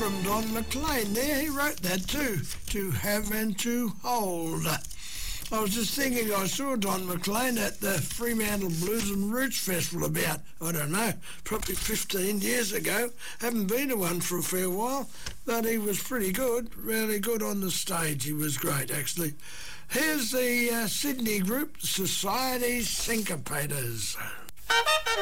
from Don McLean there. He wrote that too, to have and to hold. I was just thinking I saw Don McLean at the Fremantle Blues and Roots Festival about, I don't know, probably 15 years ago. Haven't been to one for a fair while, but he was pretty good, really good on the stage. He was great, actually. Here's the Sydney group, Society Syncopators.